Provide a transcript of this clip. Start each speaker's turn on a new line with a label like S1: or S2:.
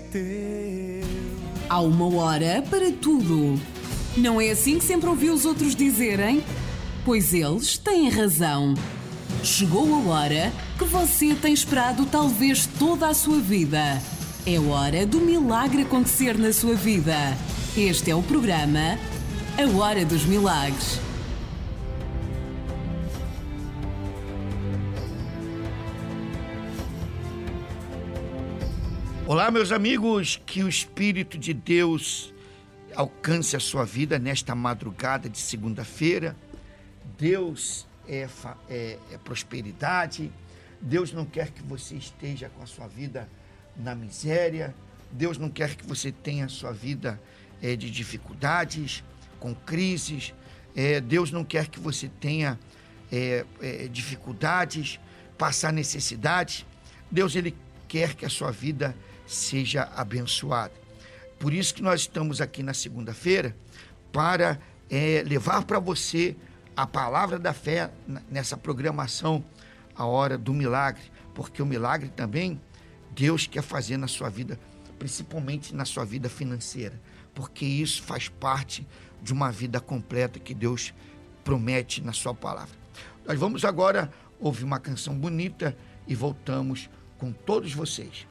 S1: teu.
S2: Há uma hora para tudo. Não é assim que sempre ouvi os outros dizerem? Pois eles têm razão. Chegou a hora que você tem esperado talvez toda a sua vida. É hora do milagre acontecer na sua vida. Este é o programa A Hora dos Milagres.
S3: Olá, meus amigos, que o Espírito de Deus alcance a sua vida nesta madrugada de segunda-feira. Deus é prosperidade. Deus não quer que você esteja com a sua vida na miséria. Deus não quer que você tenha a sua vida de dificuldades, com crises. Deus não quer que você tenha dificuldades, passar necessidades. Deus, Ele quer que a sua vida seja abençoada. Por isso que nós estamos aqui na segunda-feira para levar para você a palavra da fé nessa programação, a hora do milagre, porque o milagre também Deus quer fazer na sua vida, principalmente na sua vida financeira, porque isso faz parte de uma vida completa que Deus promete na sua palavra. Nós vamos agora ouvir uma canção bonita e voltamos com todos vocês.